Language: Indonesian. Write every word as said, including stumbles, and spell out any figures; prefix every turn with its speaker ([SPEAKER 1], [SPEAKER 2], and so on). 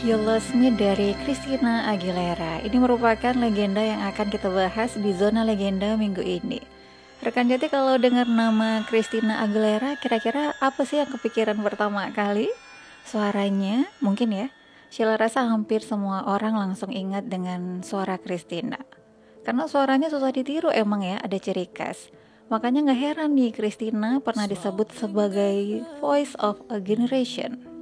[SPEAKER 1] You Lost Me dari Christina Aguilera. Ini merupakan legenda yang akan kita bahas di Zona Legenda minggu ini. Rekan Jati, kalau dengar nama Christina Aguilera, kira-kira apa sih yang kepikiran pertama kali? Suaranya, mungkin ya. Sheila rasa hampir semua orang langsung ingat dengan suara Christina. Karena suaranya susah ditiru emang ya, ada ciri khas. Makanya gak heran nih Christina pernah disebut sebagai Voice of a Generation.